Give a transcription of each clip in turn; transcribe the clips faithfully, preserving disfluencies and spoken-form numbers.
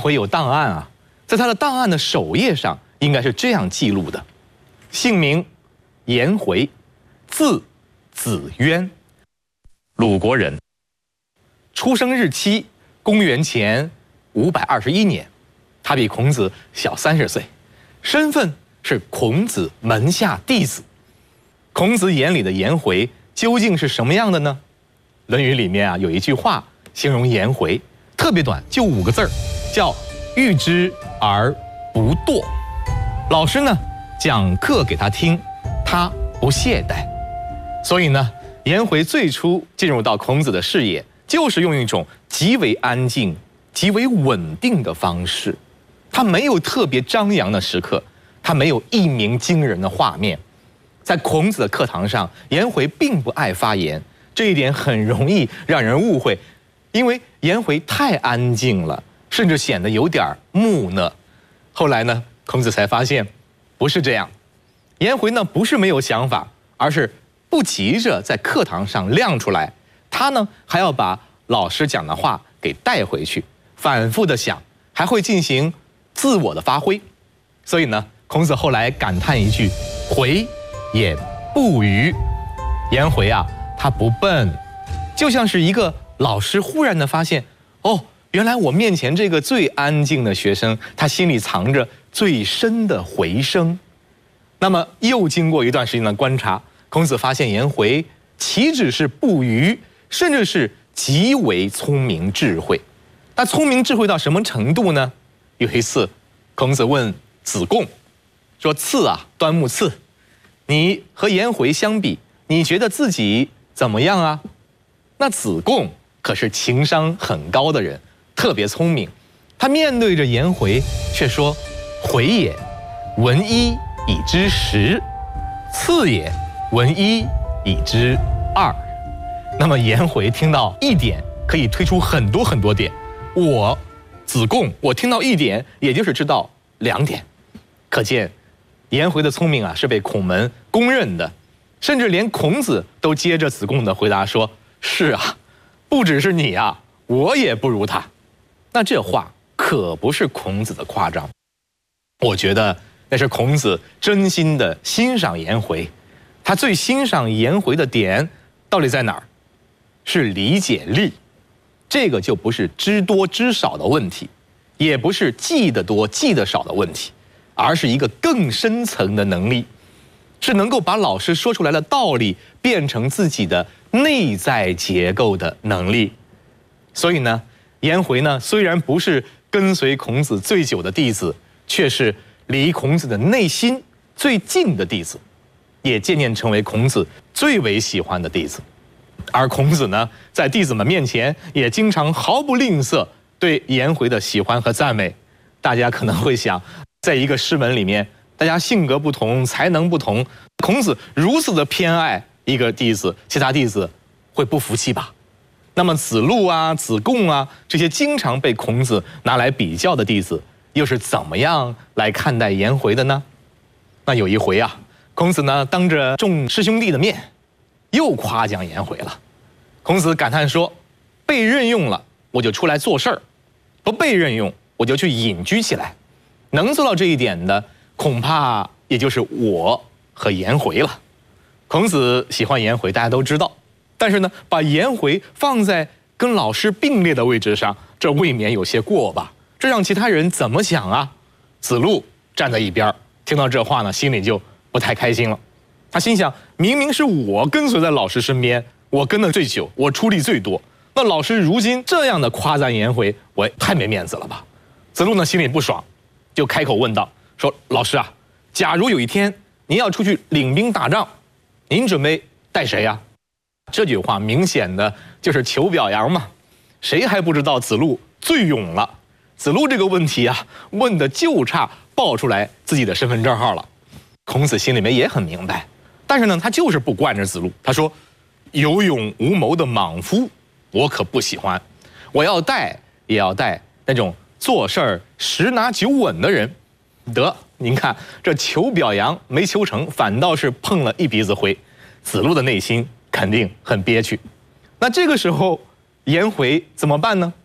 回有档案啊，在他的档案的首页上应该是这样记录的：姓名颜回，字子渊，鲁国人，出生日期公元前五百二十一年，他比孔子小三十岁，身份是孔子门下弟子。孔子眼里的颜回究竟是什么样的呢？《论语》里面啊有一句话形容颜回，特别短，就五个字儿，叫遇之而不惰。老师呢讲课给他听，他不懈怠。所以呢，颜回最初进入到孔子的视野，就是用一种极为安静、极为稳定的方式。他没有特别张扬的时刻，他没有一鸣惊人的画面。在孔子的课堂上，颜回并不爱发言，这一点很容易让人误会，因为颜回太安静了，甚至显得有点木讷。后来呢，孔子才发现不是这样，颜回呢不是没有想法，而是不急着在课堂上亮出来，他呢还要把老师讲的话给带回去，反复的想，还会进行自我的发挥。所以呢，孔子后来感叹一句：回也不愚。颜回啊，他不笨，就像是一个老师忽然的发现，哦，原来我面前这个最安静的学生，他心里藏着最深的回声。那么又经过一段时间的观察，孔子发现颜回岂止是不愚，甚至是极为聪明智慧。那聪明智慧到什么程度呢？有一次，孔子问子贡说：“次啊，端木赐，你和颜回相比，你觉得自己怎么样啊？”那子贡可是情商很高的人，特别聪明。他面对着颜回，却说：“回也，闻一以知十；次也，闻一以知二。”那么颜回听到一点，可以推出很多很多点。我子贡，我听到一点，也就是知道两点。可见颜回的聪明啊，是被孔门公认的，甚至连孔子都接着子贡的回答说：“是啊，不只是你啊，我也不如他。”那这话可不是孔子的夸张，我觉得那是孔子真心的欣赏颜回。他最欣赏颜回的点到底在哪儿？是理解力。这个就不是知多知少的问题，也不是记得多记得少的问题，而是一个更深层的能力，是能够把老师说出来的道理变成自己的内在结构的能力。所以呢，颜回呢虽然不是跟随孔子最久的弟子，却是离孔子的内心最近的弟子，也渐渐成为孔子最为喜欢的弟子。而孔子呢，在弟子们面前也经常毫不吝啬对颜回的喜欢和赞美。大家可能会想，在一个师门里面，大家性格不同，才能不同，孔子如此的偏爱一个弟子，其他弟子会不服气吧？那么子路啊、子贡啊，这些经常被孔子拿来比较的弟子，又是怎么样来看待颜回的呢？那有一回啊，孔子呢当着众师兄弟的面，又夸奖颜回了。孔子感叹说：“被任用了，我就出来做事儿；不被任用，我就去隐居起来。能做到这一点的，恐怕也就是我和颜回了。”孔子喜欢颜回，大家都知道，但是呢，把颜回放在跟老师并列的位置上，这未免有些过吧？这让其他人怎么想啊？子路站在一边，听到这话呢，心里就不太开心了。他心想，明明是我跟随在老师身边，我跟得最久，我出力最多，那老师如今这样的夸赞颜回，我也太没面子了吧？子路呢心里不爽，就开口问道，说：“老师啊，假如有一天您要出去领兵打仗，您准备带谁呀？”这句话明显的就是求表扬嘛，谁还不知道子路最勇了？子路这个问题啊，问的就差报出来自己的身份证号了。孔子心里面也很明白，但是呢，他就是不惯着子路。他说：“有勇无谋的莽夫，我可不喜欢。我要带也要带那种做事儿十拿九稳的人。”得，您看这求表扬没求成，反倒是碰了一鼻子灰。子路的内心肯定很憋屈。那这个时候，颜回怎么办呢？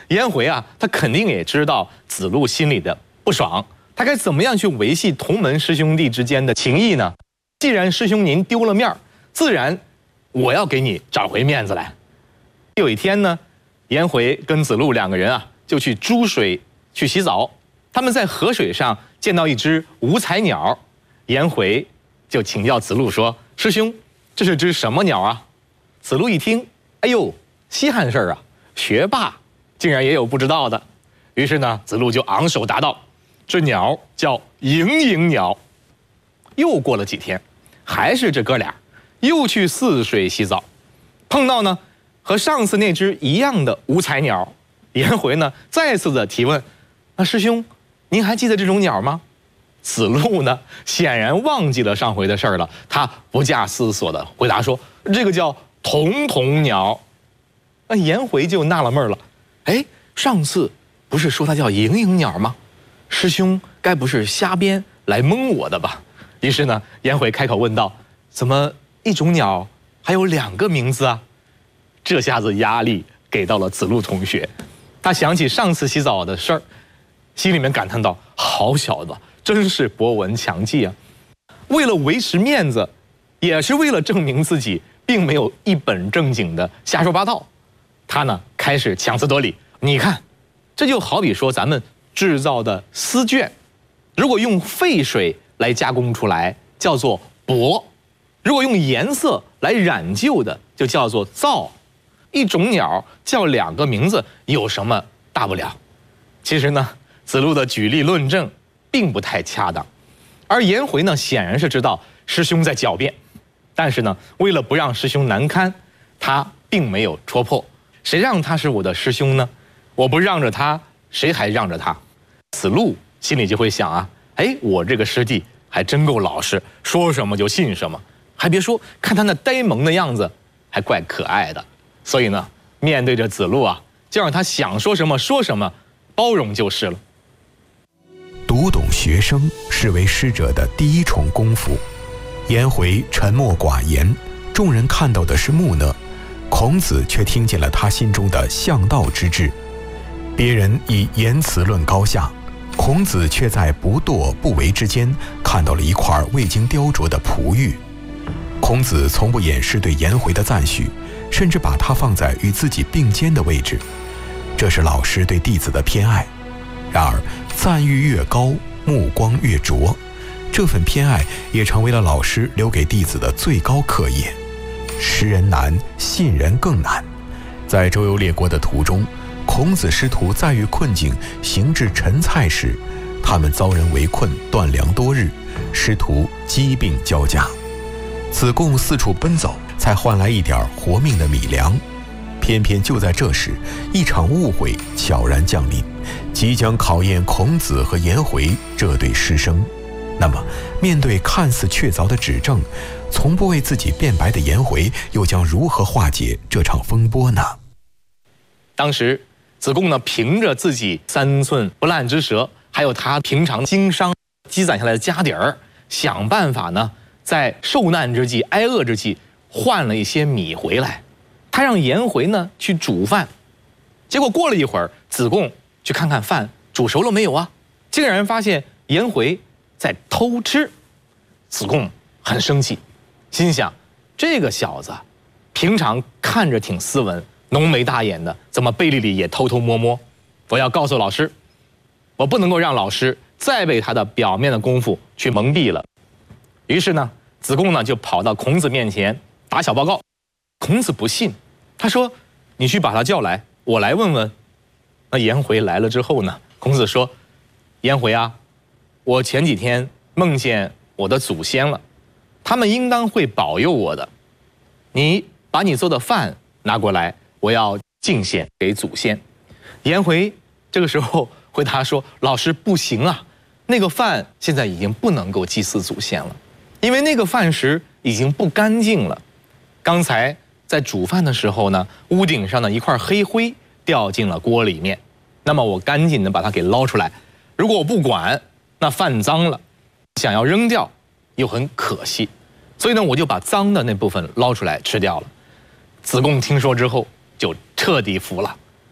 颜回啊，他肯定也知道子路心里的不爽，他该怎么样去维系同门师兄弟之间的情谊呢？既然师兄您丢了面儿，自然我要给你找回面子来。有一天呢，颜回跟子路两个人啊，就去珠水去洗澡。他们在河水上见到一只五彩鸟，颜回就请教子路说：“师兄，这是只什么鸟啊？”子路一听，哎呦，稀罕事儿啊，学霸竟然也有不知道的。于是呢，子路就昂首答道：“这鸟叫盈盈鸟。”又过了几天，还是这哥俩又去泗水洗澡，碰到呢和上次那只一样的五彩鸟。颜回呢再次的提问：“啊，师兄，您还记得这种鸟吗？”子路呢显然忘记了上回的事儿了，他不假思索的回答说：“这个叫瞳瞳鸟。”那颜回就纳了闷了，哎，上次不是说它叫盈盈鸟吗？师兄该不是瞎编来蒙我的吧？于是呢，颜回开口问道：“怎么一种鸟还有两个名字啊？”这下子压力给到了子路同学，他想起上次洗澡的事儿，心里面感叹道：“好小子，真是博闻强记啊！”为了维持面子，也是为了证明自己并没有一本正经的瞎说八道，他呢开始强词夺理。你看，这就好比说咱们制造的丝绢，如果用沸水来加工出来，叫做帛；如果用颜色来染就的，就叫做皂。一种鸟叫两个名字，有什么大不了？其实呢，子路的举例论证并不太恰当，而颜回呢，显然是知道师兄在狡辩，但是呢，为了不让师兄难堪，他并没有戳破。谁让他是我的师兄呢？我不让着他，谁还让着他？子路心里就会想啊，哎，我这个师弟还真够老实，说什么就信什么。还别说，看他那呆萌的样子，还怪可爱的。所以呢，面对着子路啊，就让他想说什么说什么，包容就是了。 读懂学生是为师者的第一重功夫。颜回沉默寡言，众人看到的是木讷，孔子却听见了他心中的向道之志。别人以言辞论高下，孔子却在不惰不为之间看到了一块未经雕琢的璞玉。孔子从不掩饰对颜回的赞许，甚至把他放在与自己并肩的位置，这是老师对弟子的偏爱。然而赞誉越高，目光越灼，这份偏爱也成为了老师留给弟子的最高课业。识人难，信人更难。在周游列国的途中，孔子师徒在遇困境行至陈蔡时，他们遭人围困，断粮多日，师徒疾病交加。子贡四处奔走，才换来一点活命的米粮。偏偏就在这时，一场误会悄然降临，即将考验孔子和颜回这对师生。那么，面对看似确凿的指证，从不为自己辩白的颜回，又将如何化解这场风波呢？ 当时，子贡呢，凭着自己三寸不烂之舌，还有他平常经商积攒下来的家底儿，想办法呢，在受难之际、挨饿之际，换了一些米回来。他让颜回呢去煮饭，结果过了一会儿，子贡去看看饭煮熟了没有啊，竟然发现颜回在偷吃。子贡很生气，心想这个小子平常看着挺斯文、浓眉大眼的，怎么背地里也偷偷摸摸？我要告诉老师，我不能够让老师再被他的表面的功夫去蒙蔽了。于是呢，子贡呢就跑到孔子面前打小报告。孔子不信，他说：“你去把他叫来，我来问问。”那颜回来了之后呢，孔子说：“颜回啊，我前几天梦见我的祖先了，他们应当会保佑我的。你把你做的饭拿过来，我要敬献给祖先。”颜回这个时候回答说：“老师不行啊，那个饭现在已经不能够祭祀祖先了，因为那个饭食已经不干净了。刚才在煮饭的时候呢，屋顶上的一块黑灰掉进了锅里面，那么我赶紧的把它给捞出来。如果我不管，那饭脏了，想要扔掉又很可惜，所以呢，我就把脏的那部分捞出来吃掉了。”子贡听说之后就彻底服了。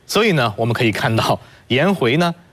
所以呢，我们可以看到颜回呢